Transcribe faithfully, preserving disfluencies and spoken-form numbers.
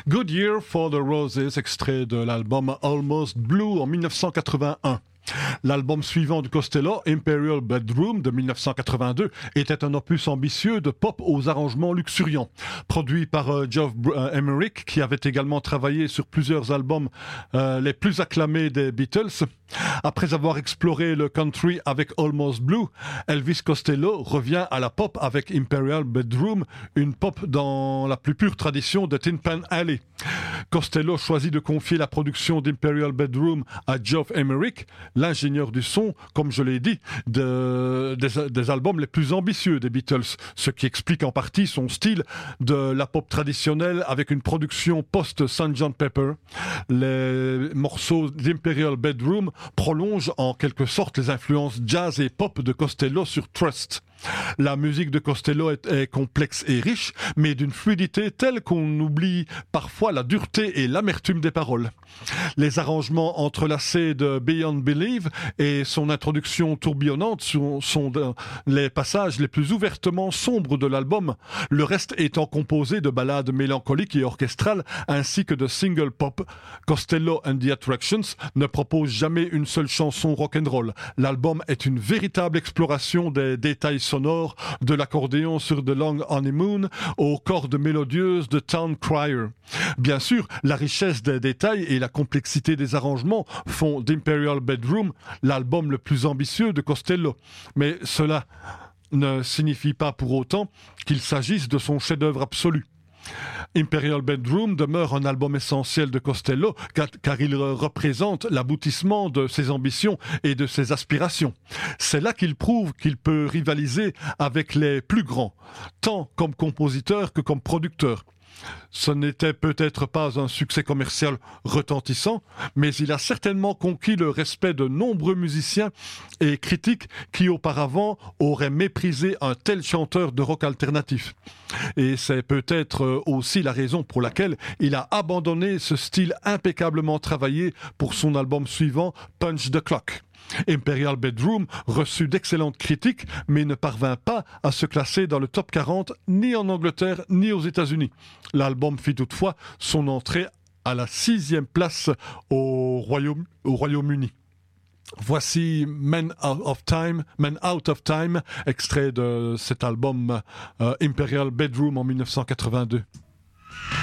Good Year for the Roses, extrait de l'album Almost Blue en dix-neuf cent quatre-vingt-un. L'album suivant du Costello, Imperial Bedroom de dix-neuf cent quatre-vingt-deux, était un opus ambitieux de pop aux arrangements luxuriants. Produit par euh, Geoff euh, Emerick, qui avait également travaillé sur plusieurs albums euh, les plus acclamés des Beatles. Après avoir exploré le country avec Almost Blue, Elvis Costello revient à la pop avec Imperial Bedroom, une pop dans la plus pure tradition de Tin Pan Alley. Costello choisit de confier la production d'Imperial Bedroom à Geoff Emerick, l'ingénieur du son, comme je l'ai dit, de, des, des albums les plus ambitieux des Beatles, ce qui explique en partie son style de la pop traditionnelle avec une production post-sergent Pepper. Les morceaux d'Imperial Bedroom prolongent en quelque sorte les influences jazz et pop de Costello sur Trust. La musique de Costello est, est complexe et riche, mais d'une fluidité telle qu'on oublie parfois la dureté et l'amertume des paroles. Les arrangements entrelacés de Beyond Belief et son introduction tourbillonnante sont, sont de, les passages les plus ouvertement sombres de l'album, le reste étant composé de ballades mélancoliques et orchestrales ainsi que de singles pop. Costello and the Attractions ne propose jamais une seule chanson rock'n'roll. L'album est une véritable exploration des détails sonore, de l'accordéon sur The Long Honeymoon aux cordes mélodieuses de Town Crier. Bien sûr, la richesse des détails et la complexité des arrangements font d'Imperial Bedroom l'album le plus ambitieux de Costello. Mais cela ne signifie pas pour autant qu'il s'agisse de son chef-d'œuvre absolu. Imperial Bedroom demeure un album essentiel de Costello car, car il représente l'aboutissement de ses ambitions et de ses aspirations. C'est là qu'il prouve qu'il peut rivaliser avec les plus grands, tant comme compositeur que comme producteur. Ce n'était peut-être pas un succès commercial retentissant, mais il a certainement conquis le respect de nombreux musiciens et critiques qui auparavant auraient méprisé un tel chanteur de rock alternatif. Et c'est peut-être aussi la raison pour laquelle il a abandonné ce style impeccablement travaillé pour son album suivant, Punch the Clock. Imperial Bedroom reçut d'excellentes critiques, mais ne parvint pas à se classer dans le top quarante ni en Angleterre ni aux États-Unis. L'album fit toutefois son entrée à la sixième place au, Royaume, au Royaume-Uni. Voici Men Out of Time, Men Out of Time, extrait de cet album euh, Imperial Bedroom en dix-neuf cent quatre-vingt-deux.